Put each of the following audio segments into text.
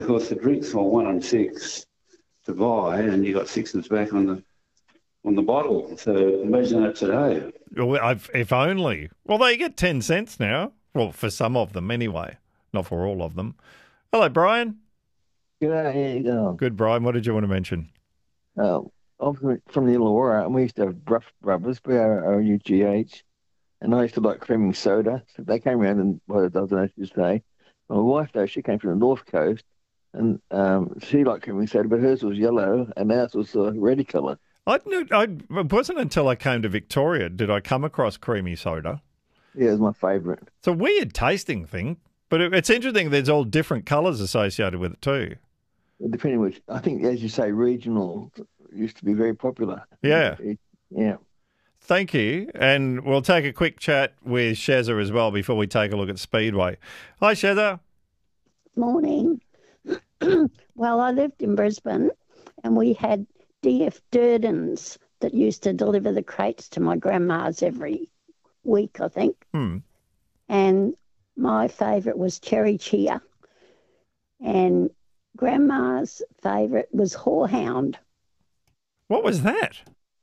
Of course, the drinks were 1 and 6 to buy, and you got 6s back on the bottle. So imagine that today. Well, if only. Well, they get 10 cents now. Well, for some of them anyway, not for all of them. Hello, Brian. G'day, how you going? Good, Brian. What did you want to mention? I'm from the Illawarra, and we used to have Bruff Brothers, Brughs, and I used to like creaming soda. So they came around and, well, I don't know what to say. My wife, though, she came from the North Coast, and she liked creaming soda, but hers was yellow, and ours was reddy colour. It wasn't until I came to Victoria did I come across creamy soda. Yeah, it was my favourite. It's a weird tasting thing, but it's interesting there's all different colours associated with it too. Depending which, I think, as you say, regional used to be very popular. Yeah. Yeah. Thank you. And we'll take a quick chat with Shezza as well before we take a look at Speedway. Hi, Shezza. Morning. Well, I lived in Brisbane and we had D.F. Durdens that used to deliver the crates to my grandma's every week, I think. And my favourite was Cherry Cheer. And Grandma's favourite was Horehound. What was that?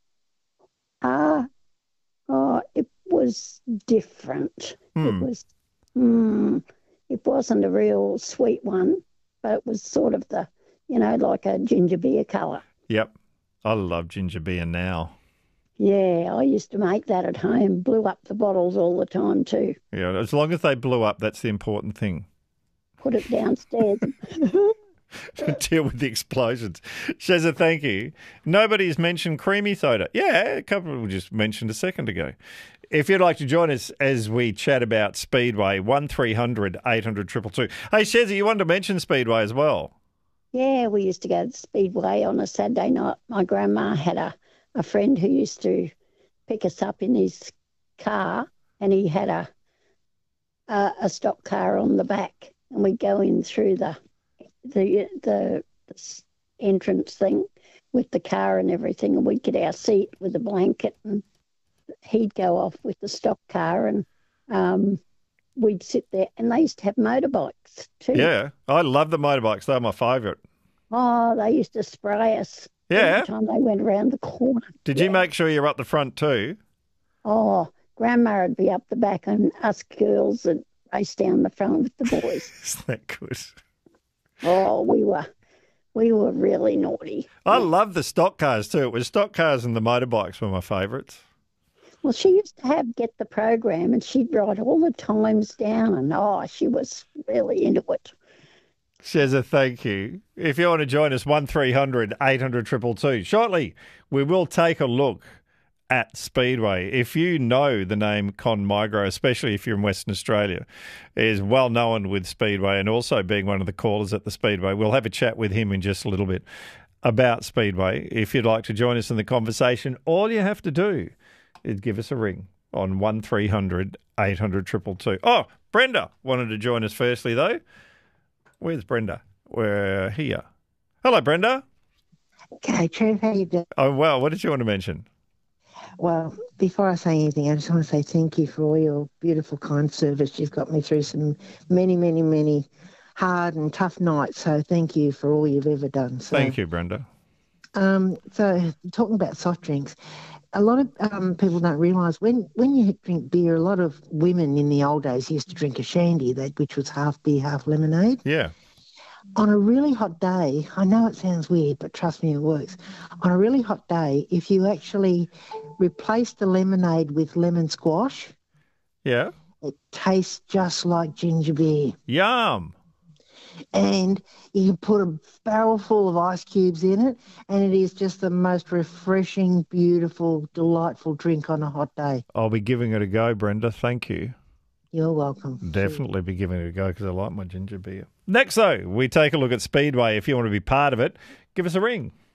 It was different. It wasn't a real sweet one, but it was sort of like a ginger beer colour. Yep. I love ginger beer now. Yeah, I used to make that at home, blew up the bottles all the time too. Yeah, as long as they blew up, that's the important thing. Put it downstairs. Deal with the explosions. Shezza, thank you. Nobody's mentioned creamy soda. Yeah, a couple we just mentioned a second ago. If you'd like to join us as we chat about Speedway, 1300 800 222. Hey, Shezza, you wanted to mention Speedway as well. Yeah, we used to go to Speedway on a Saturday night. My grandma had a friend who used to pick us up in his car, and he had a stock car on the back, and we'd go in through the entrance thing with the car and everything, and we'd get our seat with a blanket, and he'd go off with the stock car, and we'd sit there. And they used to have motorbikes too. Yeah, I love the motorbikes. They're my favourite. Oh, they used to spray us every time they went around the corner. Did you make sure you're up the front too? Oh, Grandma would be up the back, and us girls would race down the front with the boys. Isn't that good? Oh, we were really naughty. I love the stock cars too. It was stock cars and the motorbikes were my favourites. Well, she used to get the program, and she'd write all the times down, and she was really into it. Shezza, thank you. If you want to join us, 1300 800 222. Shortly, we will take a look at Speedway. If you know the name Con Migro, especially if you're in Western Australia, is well known with Speedway and also being one of the callers at the Speedway. We'll have a chat with him in just a little bit about Speedway. If you'd like to join us in the conversation, all you have to do is give us a ring on 1300 800 222. Oh, Brenda wanted to join us firstly, though. Where's Brenda? We're here. Hello, Brenda. Okay, Trev, how you doing? Oh, well, what did you want to mention? Well, before I say anything, I just want to say thank you for all your beautiful, kind service. You've got me through some many, many, many hard and tough nights, so thank you for all you've ever done. So, thank you, Brenda. So, talking about soft drinks, a lot of people don't realise when you drink beer, a lot of women in the old days used to drink a shandy, which was half beer, half lemonade. Yeah. On a really hot day, I know it sounds weird, but trust me, it works. On a really hot day, if you actually replace the lemonade with lemon squash, yeah, it tastes just like ginger beer. Yum. And you can put a barrel full of ice cubes in it, and it is just the most refreshing, beautiful, delightful drink on a hot day. I'll be giving it a go, Brenda. Thank you. You're welcome. Definitely be giving it a go because I like my ginger beer. Next, though, we take a look at Speedway. If you want to be part of it, give us a ring.